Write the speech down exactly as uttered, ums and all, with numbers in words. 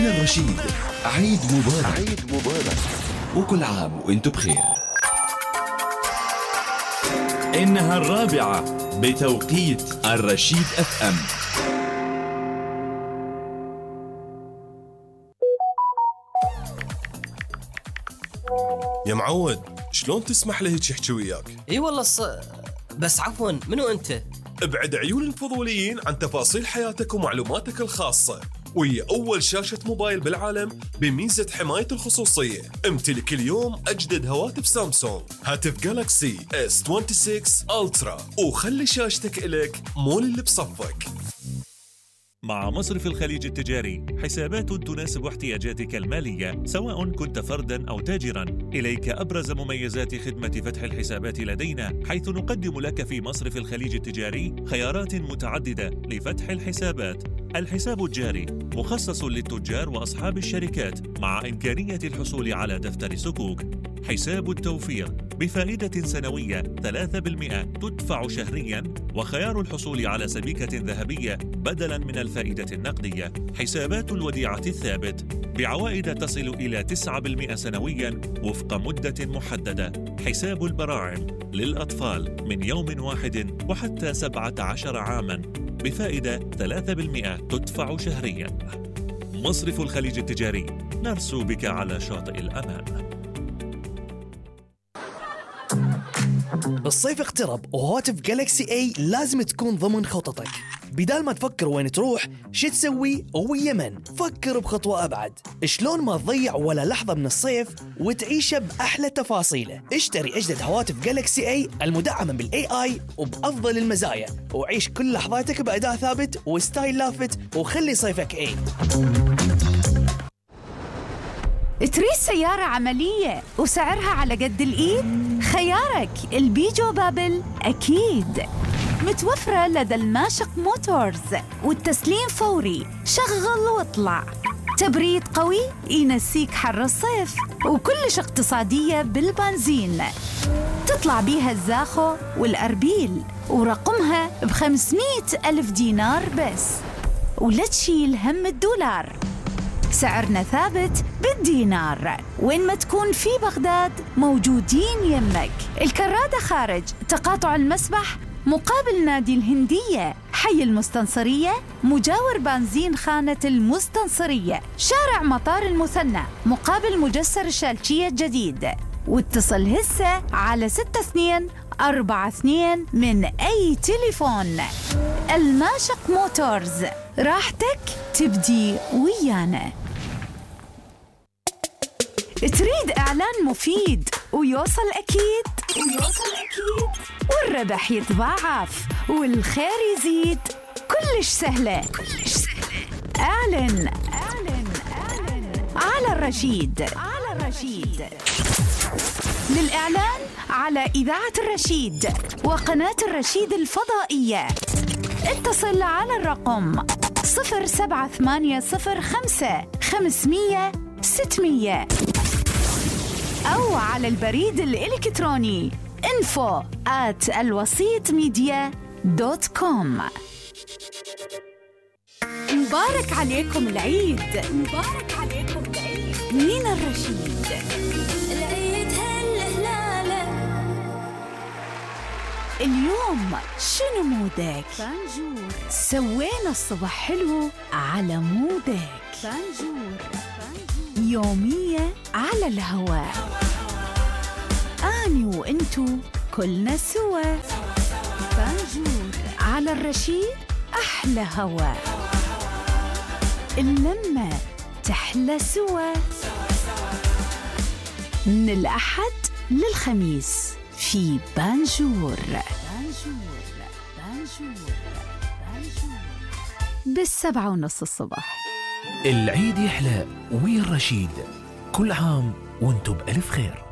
من الرشيد عيد مبارك. عيد مبارك وكل عام وانتم بخير. إنها الرابعة بتوقيت الرشيد اف ام. يا معود، شلون تسمح له هيك يحكي وياك؟ اي والله ص... بس عفوا، منو انت؟ ابعد عيون الفضوليين عن تفاصيل حياتك ومعلوماتك الخاصة، وهي أول شاشة موبايل بالعالم بميزة حماية الخصوصية. امتلك اليوم أجدد هواتف سامسونج، هاتف جالاكسي إس ستة وعشرين ألترا، وخلي شاشتك إلك مو اللي بصفك. مع مصرف الخليج التجاري حسابات تناسب احتياجاتك المالية، سواء كنت فرداً أو تاجراً. إليك أبرز مميزات خدمة فتح الحسابات لدينا، حيث نقدم لك في مصرف الخليج التجاري خيارات متعددة لفتح الحسابات. الحساب الجاري مخصص للتجار وأصحاب الشركات، مع إمكانية الحصول على دفتر صكوك. حساب التوفير بفائدة سنوية ثلاثة بالمئة تدفع شهرياً، وخيار الحصول على سبيكة ذهبية بدلاً من الفائدة النقدية. حسابات الوديعة الثابت بعوائد تصل إلى تسعة بالمئة سنوياً وفق مدة محددة. حساب البراعم للأطفال من يوم واحد وحتى سبعة عشر عاماً بفائدة ثلاثة بالمئة تدفع شهرياً. مصرف الخليج التجاري، نرسو بك على شاطئ الأمان. الصيف اقترب وهواتف جالكسي اي لازم تكون ضمن خططك. بدال ما تفكر وين تروح شو تسوي ويمن، فكر بخطوة أبعد. شلون ما تضيع ولا لحظة من الصيف وتعيشه بأحلى تفاصيله. اشتري أجدد هواتف جالكسي اي المدعمة بالاي اي وبأفضل المزايا، وعيش كل لحظاتك بأداء ثابت وستايل لافت، وخلي صيفك اي. تريد سيارة عملية وسعرها على قد الإيد؟ خيارك البيجو بابل أكيد. متوفرة لدى الماشق موتورز، والتسليم فوري، شغل واطلع. تبريد قوي ينسيك حر الصيف، وكلش اقتصادية بالبنزين. تطلع بيها الزاخو والأربيل، ورقمها بخمسمائة ألف دينار بس، ولا تشيل هم الدولار. سعرنا ثابت بالدينار، وين ما تكون في بغداد موجودين يمك. الكرادة خارج تقاطع المسبح مقابل نادي الهندية، حي المستنصرية مجاور بنزين خانة المستنصرية، شارع مطار المثنى مقابل مجسر الشالشية الجديد. واتصل هسه على ستة اثنين أربعة اثنين من أي تليفون. الماشق موتورز، راحتك تبدي ويانا. تريد إعلان مفيد ويوصل أكيد؟ ويوصل أكيد والربح يتضاعف والخير يزيد. كلش سهلة، كلش سهلة. أعلن أعلن أعلن على الرشيد، على الرشيد. للإعلان على إذاعة الرشيد وقناة الرشيد الفضائية اتصل على الرقم صفر سبعة ثمانية صفر خمسة خمسمية ستمية، أو على البريد الإلكتروني info at الوسيط ميديا دوت كوم. مبارك عليكم العيد، مبارك عليكم العيد من الرشيد. العيد هالهلالة. اليوم شنو مودك؟ فانجور. سوينا الصبح حلو على مودك. فانجور. يومية على الهواء، أني وإنتو كلنا سوا. فانجور على الرشيد، أحلى هواء. اللمة تحلى سوا. من الأحد للخميس في بانجور. بانجور بانجور بانجور بالسبعة ونص الصبح. العيد يحلى ويا الرشيد، كل عام وانتم بألف خير.